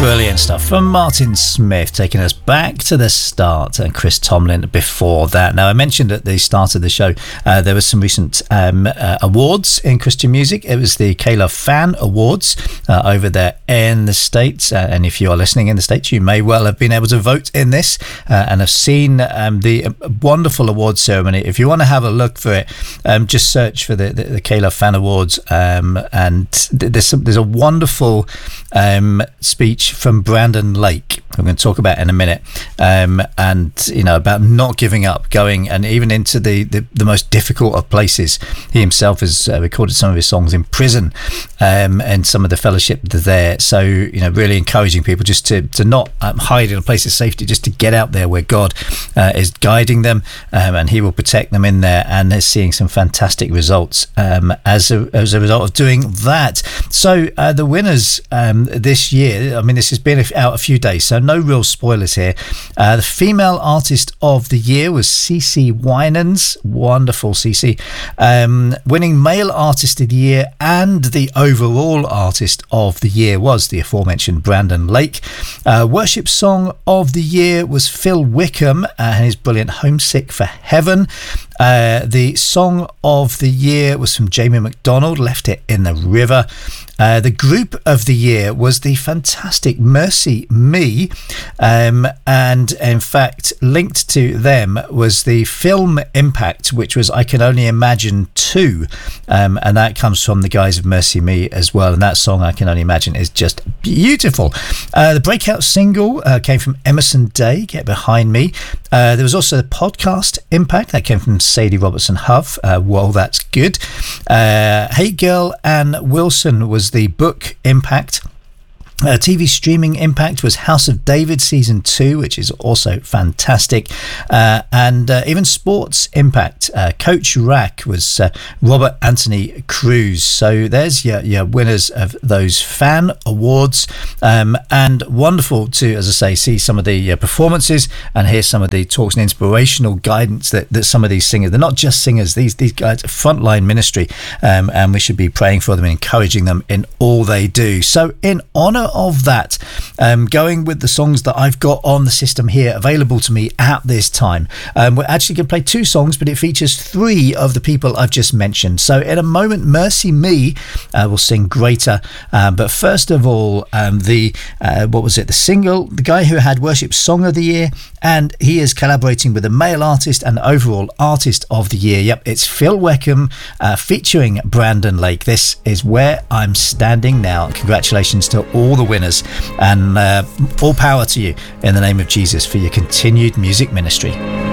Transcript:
Brilliant stuff from Martin Smith, taking us back to the start, and Chris Tomlin before that. Now, I mentioned at the start of the show there was some recent awards in Christian music. It was the K-Love Fan Awards over there in the States, and if you are listening in the States, you may well have been able to vote in this and have seen the wonderful awards ceremony. If you want to have a look for it, just search for the K-Love Fan Awards, and there's a wonderful speech from Brandon Lake, I'm going to talk about in a minute, and about not giving up, going and even into the most difficult of places. He himself has recorded some of his songs in prison, and some of the fellowship there. So really encouraging people just to not hide in a place of safety, just to get out there where God is guiding them, and He will protect them in there. And they're seeing some fantastic results as a result of doing that. So the winners this year, I mean, this has been out a few days, so no real spoilers here. The female artist of the year was CeCe Winans, wonderful CeCe, winning male artist of the year, and the overall artist of the year was the aforementioned Brandon Lake. Worship song of the year was Phil Wickham and his brilliant Homesick for Heaven. The song of the year was from Jamie McDonald, Left It in the River. The group of the year was the fantastic Mercy Me, and in fact linked to them was the film Impact, which was I Can Only Imagine 2, and that comes from the guys of Mercy Me as well, and that song I Can Only Imagine is just beautiful. The breakout single came from Emerson Day, Get Behind Me. There was also the podcast Impact that came from Sadie Robertson Huff, well, that's good. Hey Girl and Wilson was the book Impact. TV streaming impact was House of David season 2, which is also fantastic, and even sports impact, Coach Rack was Robert Anthony Cruz. So there's your winners of those fan awards, and wonderful to, as I say, see some of the performances and hear some of the talks and inspirational guidance that some of these singers, they're not just singers, these guys are frontline ministry, and we should be praying for them and encouraging them in all they do. So in honor of that, going with the songs that I've got on the system here available to me at this time, we're actually going to play 2 songs, but it features 3 of the people I've just mentioned. So in a moment, Mercy Me will sing Greater, but first of all, the single, the guy who had Worship Song of the Year, and he is collaborating with a male artist and overall artist of the year. Yep, it's Phil Wickham featuring Brandon Lake. This is Where I'm Standing Now. Congratulations to all the winners, and all power to you in the name of Jesus for your continued music ministry.